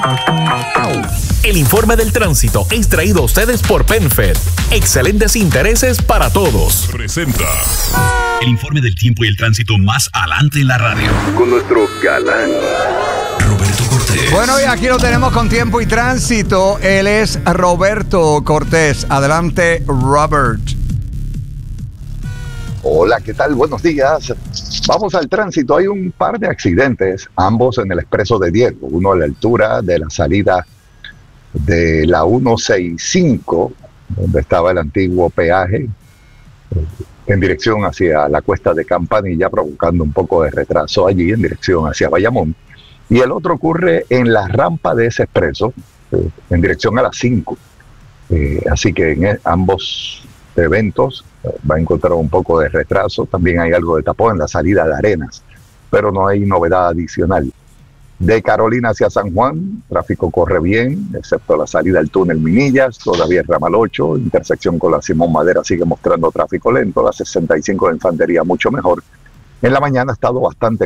El informe del tránsito es traído a ustedes por PenFed. Excelentes intereses para todos. Presenta el informe del tiempo y el tránsito más adelante en la radio. Con nuestro galán, Roberto Cortés. Bueno, y aquí lo tenemos con tiempo y tránsito. Él es Roberto Cortés. Adelante, Robert. Hola, ¿qué tal? Buenos días. Vamos al tránsito. Hay un par de accidentes, ambos en el Expreso de Diego. Uno a la altura de la salida de la 165, donde estaba el antiguo peaje, en dirección hacia la cuesta de Campanilla, provocando un poco de retraso allí, en dirección hacia Bayamón. Y el otro ocurre en la rampa de ese expreso, en dirección a las 5. Así que en ambos eventos va a encontrar un poco de retraso. También hay algo de tapón en la salida de Arenas, pero no hay novedad adicional. De Carolina hacia San Juan, tráfico corre bien, excepto la salida del túnel Minillas, todavía es ramal 8, intersección con la Simón Madera sigue mostrando tráfico lento, la 65 de Infantería mucho mejor. En la mañana ha estado bastante